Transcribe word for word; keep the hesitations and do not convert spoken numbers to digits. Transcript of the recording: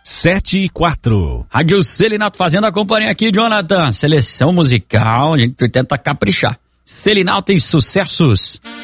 sete e quatro. Rádio Celinato fazendo a companhia aqui, Jonathan. Seleção musical, a gente tenta caprichar. Celinato e sucessos.